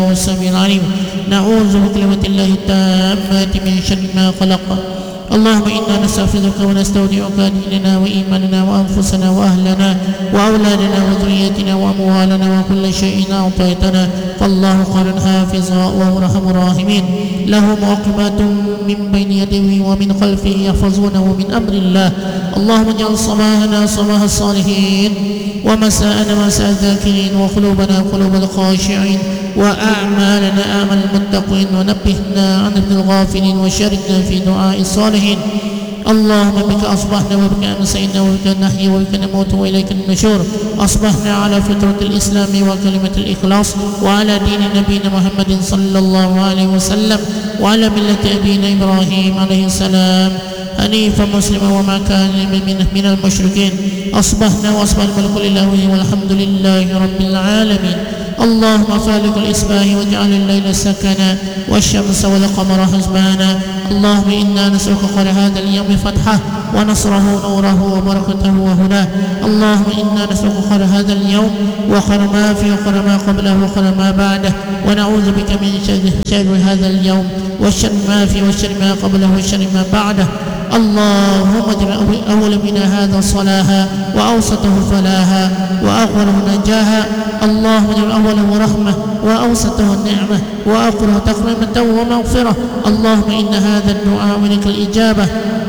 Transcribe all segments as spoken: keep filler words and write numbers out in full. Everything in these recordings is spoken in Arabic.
السميع العليم. نعوذ بكلمة الله التامات من شر ما خلق. اللهم إنا نستغفرك ونستودعك ديننا وإيماننا وأنفسنا وأهلنا وأولادنا وذريتنا وأموالنا وكل شيء أعطيتنا، فالله خير حافظا وهو أرحم الراحمين. له معقبات من بين يديه ومن خلفه يحفظونه من أمر الله. اللهم اجعل صباحنا صباح الصالحين ومساءنا مساء الذاكرين وقلوبنا قلوب الخاشعين وأعمالنا أعمال المتقين، ونبهنا عن ابن الغافلين وشاركنا في دعاء الصالحين. اللهم بك أصبحنا وبك أمسينا وبك نحيا وبك نموت وإليك النشور. أصبحنا على فطرة الإسلام وكلمة الإخلاص وعلى دين نبينا محمد صلى الله عليه وسلم وعلى ملة أبينا إبراهيم عليه السلام حنيفا مسلما وما كان من المشركين. أصبحنا وأصبح الملك لله والحمد لله رب العالمين. اللهم فالق الإصباح واجعل الليل سكنا والشمس والقمر حسبانا. اللهم إنا نسألك خير هذا اليوم فتحه ونصره نوره وبركته وهداه. اللهم إنا نسألك خير هذا اليوم وخير ما فيه وخير ما قبله وخير ما بعده، ونعوذ بك من شر هذا اليوم والشر ما فيه والشر ما قبله والشر ما بعده. اللهم اجعل أول من هذا صلاها وأوسطه فلاها وآخره نجاها. اللهم اجعل أوله رحمة وأوسطه النعمة وآخره تكريمة ومغفرة. اللهم إن هذا الدعاء ولك الإجابة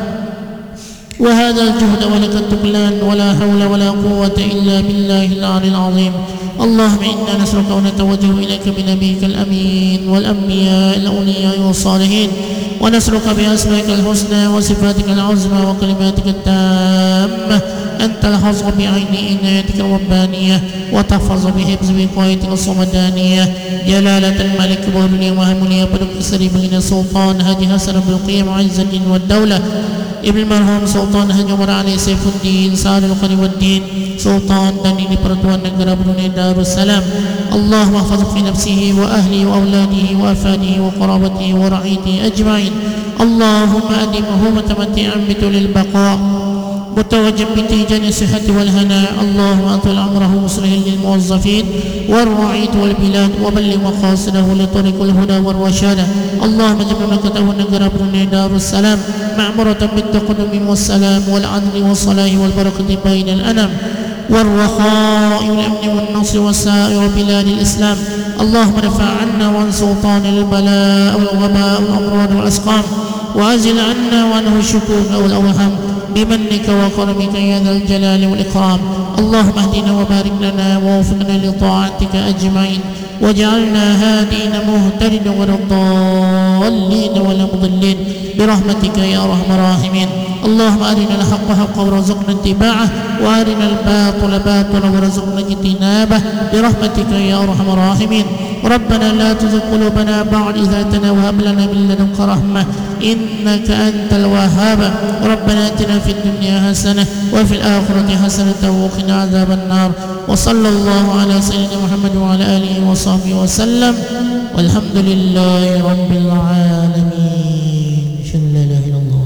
وهذا الجهد ولك التقلان، ولا حول ولا قوة إلا بالله العلي العظيم. اللهم إنا نسألك ونتوجه إليك بنبيك الأمين والأنبياء الأولياء والصالحين، ونسألك بأسمائك الحسنى وصفاتك العظمى وكلماتك التامة أن تلحظ بعين عنايتك الربانية وتحفظ بحفظ وقايتك الصمدانية جلالة الملك بولي وهمني بدك سليم بن سلطان هادي حسن بن القيم عز الدين والدولة ابن المرحوم سلطان هاجي عمر علي سيف الدين سار القري والدين سلطان دنيني pertuan negara Brunei Darussalam. اللهم احفظه في نفسه وأهله وأولاده وأفاده وقرابته ورعيته أجمعين. اللهم أدمه متمتعا بطول البقاء متوجا بتيجان الصحة والهناء. اللهم أطول عمره مصلحا للموظفين والرعية والبلاد وبلغ مقاصده لطريق الهدى والرشاد. اللهم اجعل مملكته نجر بروني دار السلام معمرة بالتقدم والسلام والعدل والصلاح والبركة بين الأنام والرخاء والأمن والنصر وسائر بلاد الإسلام. اللهم ارفع عنا وعن سلطان البلاء والوباء والأمراض والأسقام، وأزل عنا وعنه الشكوك والأوهام بمنك وكرمك يا ذا الجلال والإكرام. اللهم اهدنا وبارك لنا ووفقنا لطاعتك أجمعين، وجعلنا هادين مهتدين ولا ضالين ولا مضلين برحمتك يا أرحم الراحمين. اللهم أرنا الحق حقا وارزقنا اتباعه، وأرنا الباطل باطلا وارزقنا اجتنابه برحمتك يا أرحم الراحمين. ربنا لا تزغ قلوبنا بعد إذ هديتنا وهب لنا من لدنك رحمة إنك أنت الوهاب. ربنا آتنا في الدنيا حسنة وفي الآخرة حسنة وقنا عذاب النار. وصلى الله على سيدنا محمد وعلى آله وصحبه وسلم، والحمد لله رب العالمين. لا إله إلا الله.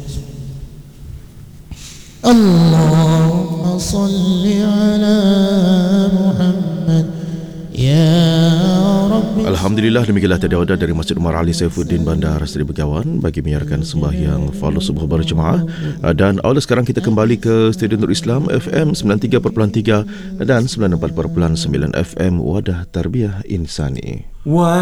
اللهم صل على محمد يا Rabbi. Alhamdulillah, demikianlah tadi audio dari Masjid Umar Ali Saifuddin Bandar Seri Begawan bagi menyiarkan sembahyang fardu subuh berjemaah. Dan awal sekarang kita kembali ke Studio Nur Islam F M sembilan puluh tiga perpuluhan tiga dan sembilan puluh empat perpuluhan sembilan F M Wadah Tarbiyah Insani.